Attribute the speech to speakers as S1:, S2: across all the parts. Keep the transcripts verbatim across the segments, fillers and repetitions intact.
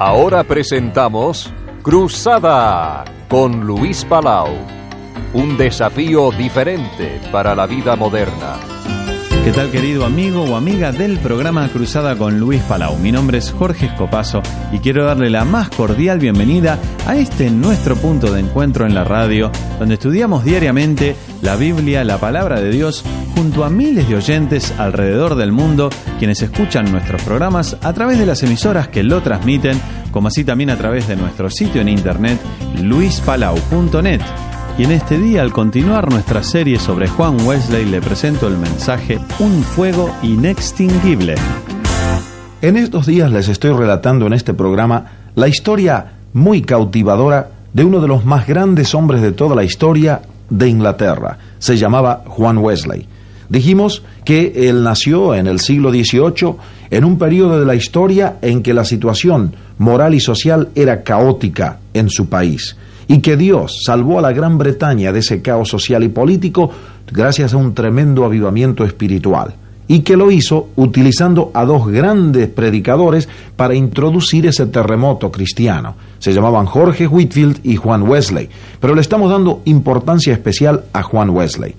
S1: Ahora presentamos Cruzada con Luis Palau. Un desafío diferente para la vida moderna.
S2: ¿Qué tal, querido amigo o amiga del programa Cruzada con Luis Palau? Mi nombre es Jorge Escopazo y quiero darle la más cordial bienvenida a este nuestro punto de encuentro en la radio, donde estudiamos diariamente la Biblia, la palabra de Dios, junto a miles de oyentes alrededor del mundo, quienes escuchan nuestros programas a través de las emisoras que lo transmiten, como así también a través de nuestro sitio en internet, luis palau punto net. Y en este día, al continuar nuestra serie sobre Juan Wesley, le presento el mensaje Un fuego inextinguible.
S3: En estos días les estoy relatando en este programa la historia muy cautivadora de uno de los más grandes hombres de toda la historia de Inglaterra. Se llamaba Juan Wesley. Dijimos que él nació en el siglo dieciocho, en un periodo de la historia en que la situación moral y social era caótica en su país, y que Dios salvó a la Gran Bretaña de ese caos social y político gracias a un tremendo avivamiento espiritual, y que lo hizo utilizando a dos grandes predicadores para introducir ese terremoto cristiano. Se llamaban Jorge Whitefield y Juan Wesley, pero le estamos dando importancia especial a Juan Wesley.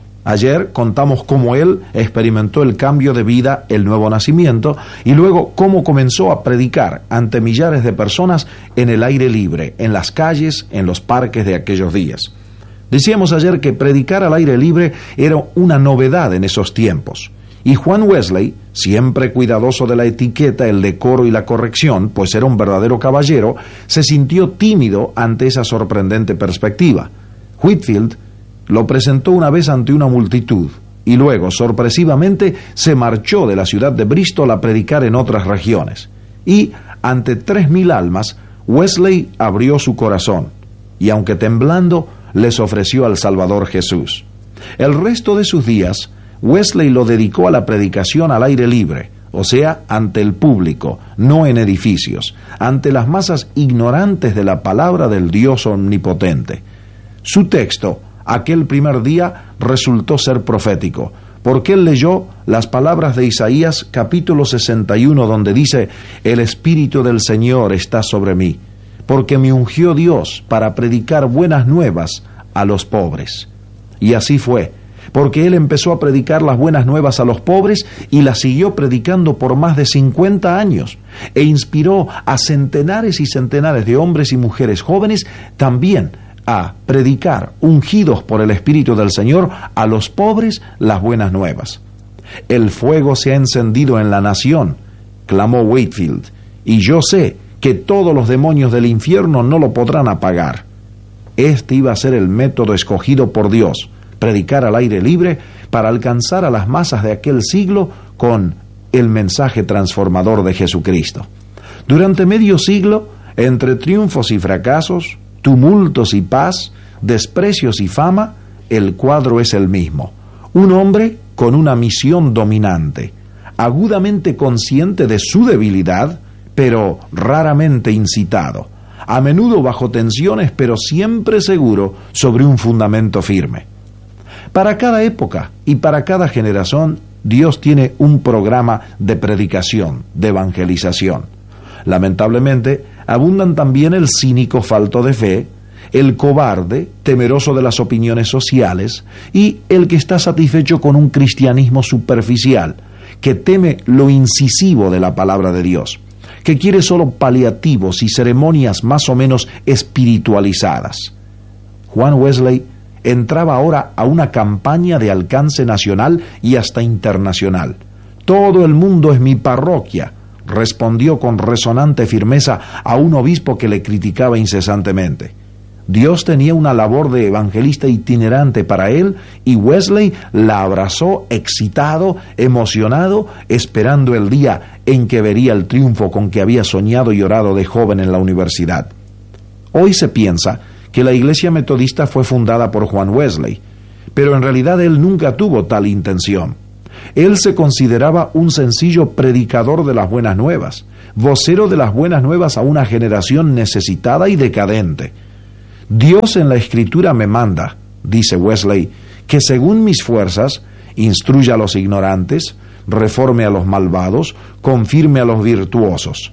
S3: Ayer contamos cómo él experimentó el cambio de vida, el nuevo nacimiento, y luego cómo comenzó a predicar ante millares de personas en el aire libre, en las calles, en los parques de aquellos días. Decíamos ayer que predicar al aire libre era una novedad en esos tiempos. Y Juan Wesley, siempre cuidadoso de la etiqueta, el decoro y la corrección, pues era un verdadero caballero, se sintió tímido ante esa sorprendente perspectiva. Whitefield lo presentó una vez ante una multitud y luego, sorpresivamente, se marchó de la ciudad de Bristol a predicar en otras regiones. Y, ante tres mil almas, Wesley abrió su corazón y, aunque temblando, les ofreció al Salvador Jesús. El resto de sus días, Wesley lo dedicó a la predicación al aire libre, o sea, ante el público, no en edificios, ante las masas ignorantes de la palabra del Dios omnipotente. Su texto, aquel primer día, resultó ser profético, porque él leyó las palabras de Isaías capítulo sesenta y uno, donde dice: «El Espíritu del Señor está sobre mí, porque me ungió Dios para predicar buenas nuevas a los pobres». Y así fue, porque él empezó a predicar las buenas nuevas a los pobres y las siguió predicando por más de cincuenta años, e inspiró a centenares y centenares de hombres y mujeres jóvenes también a predicar, ungidos por el Espíritu del Señor, a los pobres las buenas nuevas. «El fuego se ha encendido en la nación», clamó Whitefield, «y yo sé que todos los demonios del infierno no lo podrán apagar». Este iba a ser el método escogido por Dios: predicar al aire libre para alcanzar a las masas de aquel siglo con el mensaje transformador de Jesucristo. Durante medio siglo, entre triunfos y fracasos, tumultos y paz, desprecios y fama, el cuadro es el mismo. Un hombre con una misión dominante, agudamente consciente de su debilidad, pero raramente incitado, a menudo bajo tensiones, pero siempre seguro sobre un fundamento firme. Para cada época y para cada generación, Dios tiene un programa de predicación, de evangelización. Lamentablemente, abundan también el cínico falto de fe, el cobarde, temeroso de las opiniones sociales, y el que está satisfecho con un cristianismo superficial, que teme lo incisivo de la palabra de Dios, que quiere solo paliativos y ceremonias más o menos espiritualizadas. Juan Wesley entraba ahora a una campaña de alcance nacional y hasta internacional. «Todo el mundo es mi parroquia», respondió con resonante firmeza a un obispo que le criticaba incesantemente. Dios tenía una labor de evangelista itinerante para él, y Wesley la abrazó excitado, emocionado, esperando el día en que vería el triunfo con que había soñado y orado de joven en la universidad. Hoy se piensa que la Iglesia Metodista fue fundada por Juan Wesley, pero en realidad él nunca tuvo tal intención. Él se consideraba un sencillo predicador de las buenas nuevas, vocero de las buenas nuevas a una generación necesitada y decadente. «Dios en la Escritura me manda», dice Wesley, «que según mis fuerzas instruya a los ignorantes, reforme a los malvados, confirme a los virtuosos».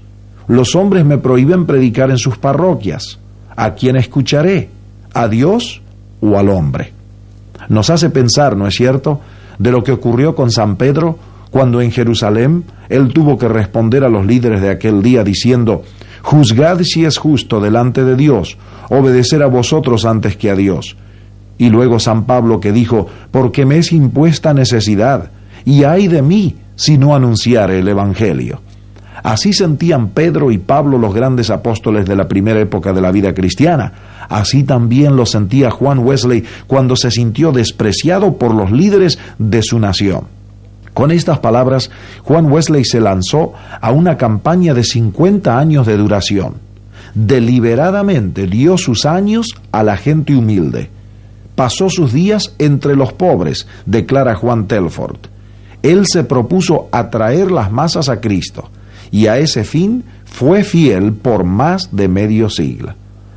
S3: Los hombres me prohíben predicar en sus parroquias. ¿A quién escucharé? ¿A Dios o al hombre? Nos hace pensar, ¿no es cierto?, de lo que ocurrió con San Pedro cuando en Jerusalén él tuvo que responder a los líderes de aquel día diciendo: juzgad si es justo delante de Dios obedecer a vosotros antes que a Dios. Y luego San Pablo que dijo: porque me es impuesta necesidad, y ay de mí si no anunciare el Evangelio. Así sentían Pedro y Pablo, los grandes apóstoles de la primera época de la vida cristiana. Así también lo sentía Juan Wesley cuando se sintió despreciado por los líderes de su nación. Con estas palabras, Juan Wesley se lanzó a una campaña de cincuenta años de duración. Deliberadamente dio sus años a la gente humilde. Pasó sus días entre los pobres, declara Juan Telford. Él se propuso atraer las masas a Cristo, y a ese fin fue fiel por más de medio siglo.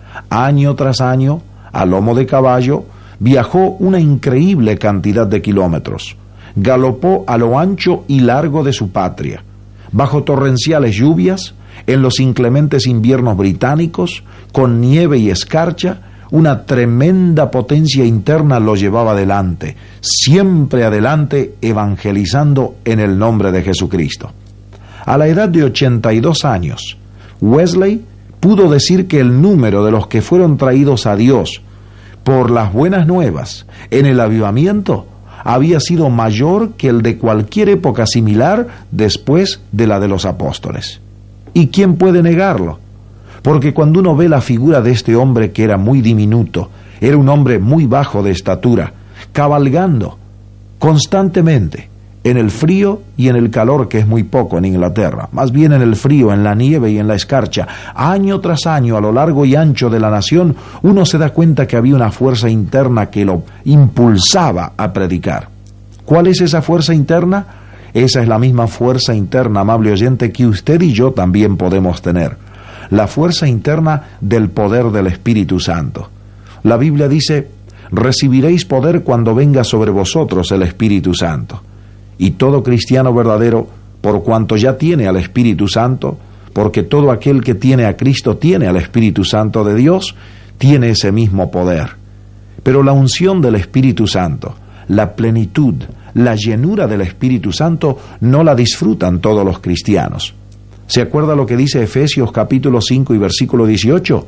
S3: Año tras año, a lomo de caballo, viajó una increíble cantidad de kilómetros. Galopó a lo ancho y largo de su patria, bajo torrenciales lluvias, en los inclementes inviernos británicos, con nieve y escarcha. Una tremenda potencia interna lo llevaba adelante, siempre adelante, evangelizando en el nombre de Jesucristo. A la edad de ochenta y dos años, Wesley pudo decir que el número de los que fueron traídos a Dios por las buenas nuevas en el avivamiento había sido mayor que el de cualquier época similar después de la de los apóstoles. ¿Y quién puede negarlo? Porque cuando uno ve la figura de este hombre que era muy diminuto, era un hombre muy bajo de estatura, cabalgando constantemente en el frío y en el calor, que es muy poco en Inglaterra, más bien en el frío, en la nieve y en la escarcha, año tras año a lo largo y ancho de la nación, uno se da cuenta que había una fuerza interna que lo impulsaba a predicar. ¿Cuál es esa fuerza interna? Esa es la misma fuerza interna, amable oyente, que usted y yo también podemos tener. La fuerza interna del poder del Espíritu Santo. La Biblia dice: recibiréis poder cuando venga sobre vosotros el Espíritu Santo. Y todo cristiano verdadero, por cuanto ya tiene al Espíritu Santo, porque todo aquel que tiene a Cristo tiene al Espíritu Santo de Dios, tiene ese mismo poder. Pero la unción del Espíritu Santo, la plenitud, la llenura del Espíritu Santo, no la disfrutan todos los cristianos. ¿Se acuerda lo que dice Efesios capítulo cinco y versículo dieciocho?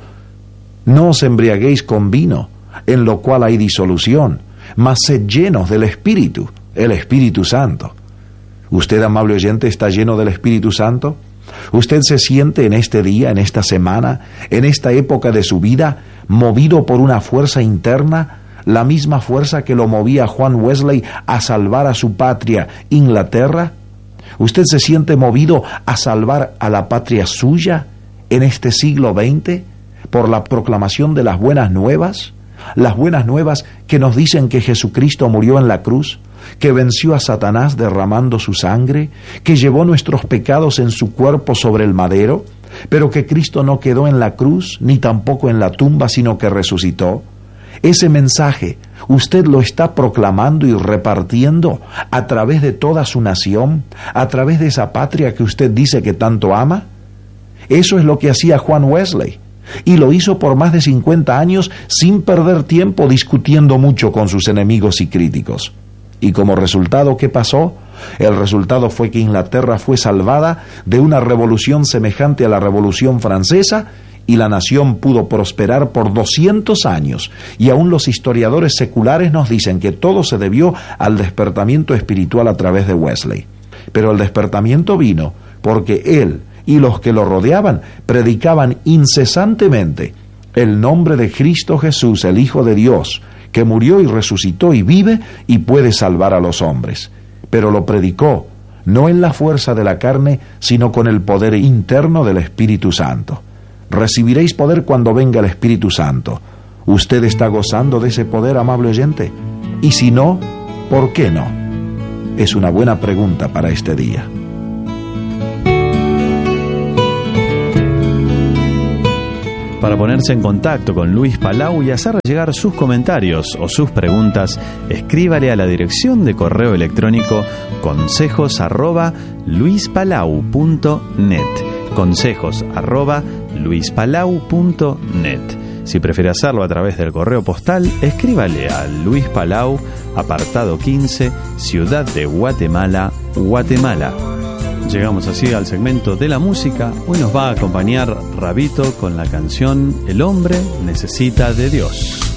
S3: No os embriaguéis con vino, en lo cual hay disolución, mas sed llenos del Espíritu, el Espíritu Santo. ¿Usted, amable oyente, está lleno del Espíritu Santo? ¿Usted se siente en este día, en esta semana, en esta época de su vida, movido por una fuerza interna, la misma fuerza que lo movía a Juan Wesley a salvar a su patria, Inglaterra? ¿Usted se siente movido a salvar a la patria suya en este siglo veinte por la proclamación de las buenas nuevas? Las buenas nuevas que nos dicen que Jesucristo murió en la cruz, que venció a Satanás derramando su sangre, que llevó nuestros pecados en su cuerpo sobre el madero, pero que Cristo no quedó en la cruz ni tampoco en la tumba, sino que resucitó. Ese mensaje usted lo está proclamando y repartiendo a través de toda su nación, a través de esa patria que usted dice que tanto ama. Eso es lo que hacía Juan Wesley, y lo hizo por más de cincuenta años sin perder tiempo discutiendo mucho con sus enemigos y críticos. Y como resultado, ¿qué pasó? El resultado fue que Inglaterra fue salvada de una revolución semejante a la Revolución Francesa, y la nación pudo prosperar por doscientos años, y aún los historiadores seculares nos dicen que todo se debió al despertamiento espiritual a través de Wesley. Pero el despertamiento vino porque él y los que lo rodeaban predicaban incesantemente el nombre de Cristo Jesús, el Hijo de Dios, que murió y resucitó y vive y puede salvar a los hombres. Pero lo predicó no en la fuerza de la carne, sino con el poder interno del Espíritu Santo. Recibiréis poder cuando venga el Espíritu Santo. ¿Usted está gozando de ese poder, amable oyente? Y si no, ¿por qué no? Es una buena pregunta para este día.
S2: Para ponerse en contacto con Luis Palau y hacer llegar sus comentarios o sus preguntas, escríbale a la dirección de correo electrónico consejos arroba luispalau punto net. consejos arroba luispalau punto net. Si prefiere hacerlo a través del correo postal, escríbale a Luis Palau, apartado quince, Ciudad de Guatemala, Guatemala. Llegamos así al segmento de la música. Hoy nos va a acompañar Rabito con la canción El hombre necesita de Dios.